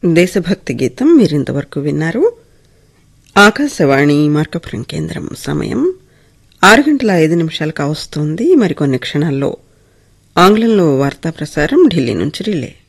దేశభక్తి గీతం మీరింతవరకు విన్నారు. ఆకాశవాణి మార్కపురం కేంద్రం. సమయం 6:05 కావస్తోంది. మరికొన్ని క్షణాల్లో ఆంగ్లంలో వార్తా ప్రసారం ఢిల్లీ నుంచి రిలే.